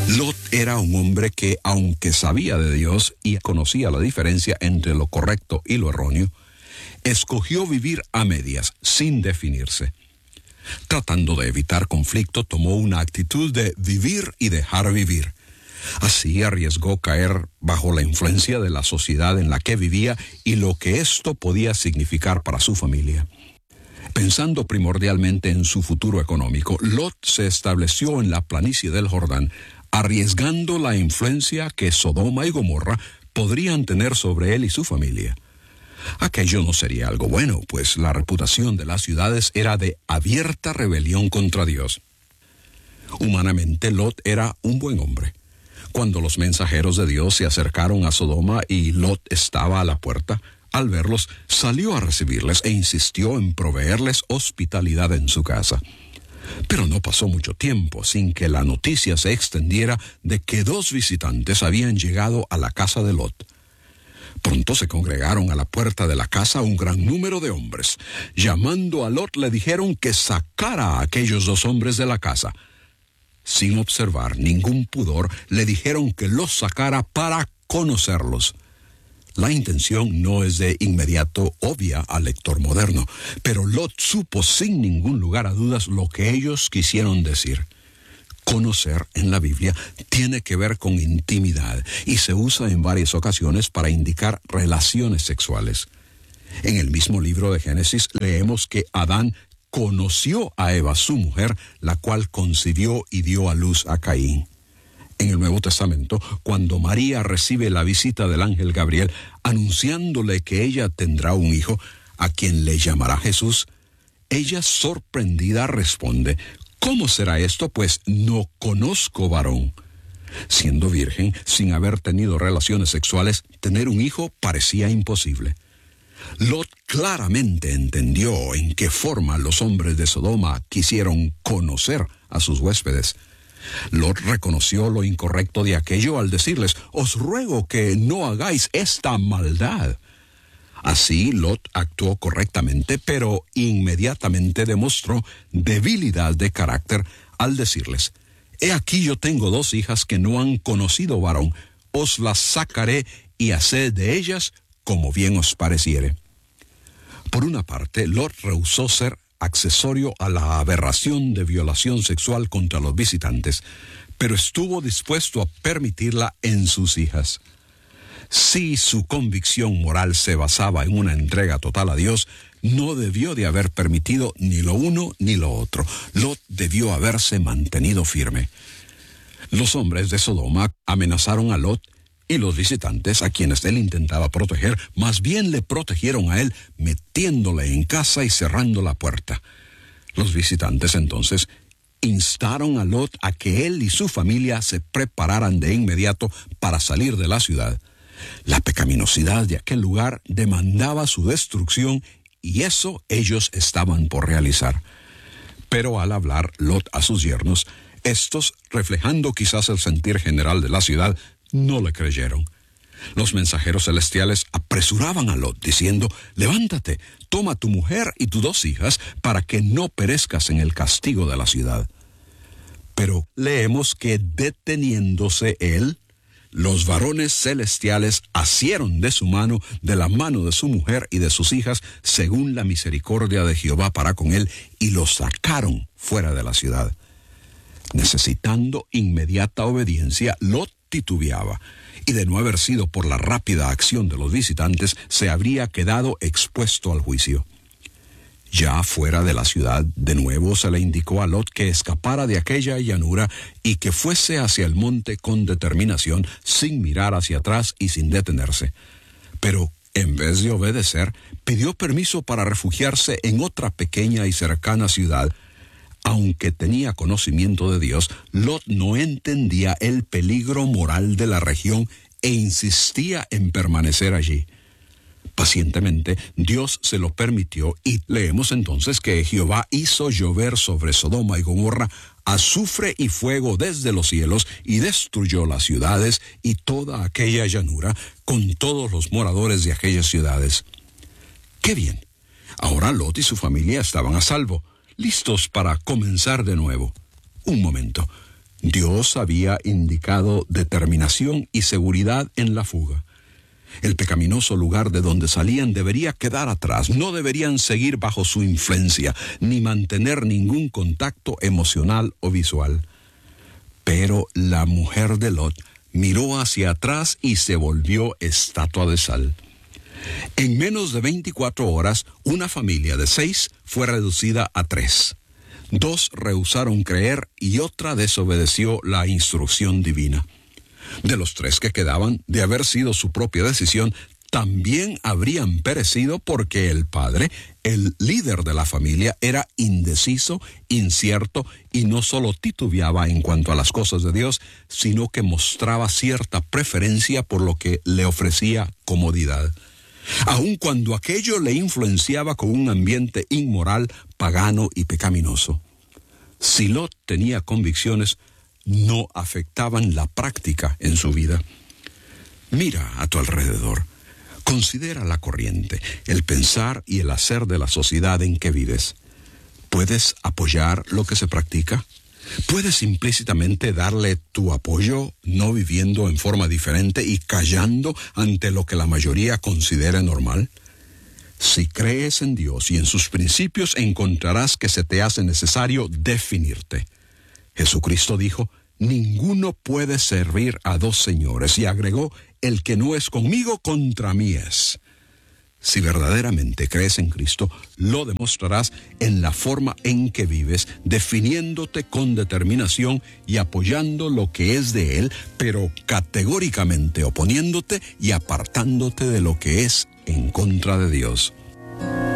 Lot era un hombre que, aunque sabía de Dios y conocía la diferencia entre lo correcto y lo erróneo, escogió vivir a medias, sin definirse. Tratando de evitar conflicto, tomó una actitud de vivir y dejar vivir. Así arriesgó caer bajo la influencia de la sociedad en la que vivía y lo que esto podía significar para su familia. Pensando primordialmente en su futuro económico, Lot se estableció en la planicie del Jordán, arriesgando la influencia que Sodoma y Gomorra podrían tener sobre él y su familia. Aquello no sería algo bueno, pues la reputación de las ciudades era de abierta rebelión contra Dios. Humanamente, Lot era un buen hombre. Cuando los mensajeros de Dios se acercaron a Sodoma y Lot estaba a la puerta, al verlos, salió a recibirles e insistió en proveerles hospitalidad en su casa. Pero no pasó mucho tiempo sin que la noticia se extendiera de que 2 visitantes habían llegado a la casa de Lot. Pronto se congregaron a la puerta de la casa un gran número de hombres. Llamando a Lot, le dijeron que sacara a aquellos 2 hombres de la casa. Sin observar ningún pudor, le dijeron que los sacara para conocerlos. La intención no es de inmediato obvia al lector moderno, pero Lot supo sin ningún lugar a dudas lo que ellos quisieron decir. Conocer en la Biblia tiene que ver con intimidad y se usa en varias ocasiones para indicar relaciones sexuales. En el mismo libro de Génesis leemos que Adán conoció a Eva, su mujer, la cual concibió y dio a luz a Caín. En el Nuevo Testamento, cuando María recibe la visita del ángel Gabriel, anunciándole que ella tendrá un hijo, a quien le llamará Jesús, ella sorprendida responde: ¿cómo será esto? Pues no conozco varón. Siendo virgen, sin haber tenido relaciones sexuales, tener un hijo parecía imposible. Lot claramente entendió en qué forma los hombres de Sodoma quisieron conocer a sus huéspedes. Lot reconoció lo incorrecto de aquello al decirles: os ruego que no hagáis esta maldad. Así Lot actuó correctamente, pero inmediatamente demostró debilidad de carácter al decirles: he aquí yo tengo 2 hijas que no han conocido varón, os las sacaré y haced de ellas como bien os pareciere. Por una parte, Lot rehusó ser accesorio a la aberración de violación sexual contra los visitantes, pero estuvo dispuesto a permitirla en sus hijas. Si su convicción moral se basaba en una entrega total a Dios, no debió de haber permitido ni lo uno ni lo otro. Lot debió haberse mantenido firme. Los hombres de Sodoma amenazaron a Lot, y los visitantes, a quienes él intentaba proteger, más bien le protegieron a él, metiéndole en casa y cerrando la puerta. Los visitantes entonces instaron a Lot a que él y su familia se prepararan de inmediato para salir de la ciudad. La pecaminosidad de aquel lugar demandaba su destrucción, y eso ellos estaban por realizar. Pero al hablar Lot a sus yernos, estos, reflejando quizás el sentir general de la ciudad, no le creyeron. Los mensajeros celestiales apresuraban a Lot, diciendo: levántate, toma tu mujer y tus 2 hijas, para que no perezcas en el castigo de la ciudad. Pero leemos que deteniéndose él, los varones celestiales asieron de su mano, de la mano de su mujer y de sus hijas, según la misericordia de Jehová para con él, y los sacaron fuera de la ciudad. Necesitando inmediata obediencia, Lot titubeaba, y de no haber sido por la rápida acción de los visitantes, se habría quedado expuesto al juicio. Ya fuera de la ciudad, de nuevo se le indicó a Lot que escapara de aquella llanura y que fuese hacia el monte con determinación, sin mirar hacia atrás y sin detenerse. Pero, en vez de obedecer, pidió permiso para refugiarse en otra pequeña y cercana ciudad. Aunque tenía conocimiento de Dios, Lot no entendía el peligro moral de la región e insistía en permanecer allí. Pacientemente, Dios se lo permitió, y leemos entonces que Jehová hizo llover sobre Sodoma y Gomorra azufre y fuego desde los cielos, y destruyó las ciudades y toda aquella llanura, con todos los moradores de aquellas ciudades. ¡Qué bien! Ahora Lot y su familia estaban a salvo, listos para comenzar de nuevo. Un momento. Dios había indicado determinación y seguridad en la fuga. El pecaminoso lugar de donde salían debería quedar atrás. No deberían seguir bajo su influencia, ni mantener ningún contacto emocional o visual. Pero la mujer de Lot miró hacia atrás y se volvió estatua de sal. En menos de 24 horas, una familia de 6 fue reducida a 3. 2 rehusaron creer y otra desobedeció la instrucción divina. De los 3 que quedaban, de haber sido su propia decisión, también habrían perecido porque el padre, el líder de la familia, era indeciso, incierto y no solo titubeaba en cuanto a las cosas de Dios, sino que mostraba cierta preferencia por lo que le ofrecía comodidad, aun cuando aquello le influenciaba con un ambiente inmoral, pagano y pecaminoso. Si Lot tenía convicciones, no afectaban la práctica en su vida. Mira a tu alrededor. Considera la corriente, el pensar y el hacer de la sociedad en que vives. ¿Puedes apoyar lo que se practica? ¿Puedes implícitamente darle tu apoyo, no viviendo en forma diferente y callando ante lo que la mayoría considera normal? Si crees en Dios y en sus principios, encontrarás que se te hace necesario definirte. Jesucristo dijo: ninguno puede servir a 2 señores, y agregó: el que no es conmigo, contra mí es. Si verdaderamente crees en Cristo, lo demostrarás en la forma en que vives, definiéndote con determinación y apoyando lo que es de Él, pero categóricamente oponiéndote y apartándote de lo que es en contra de Dios.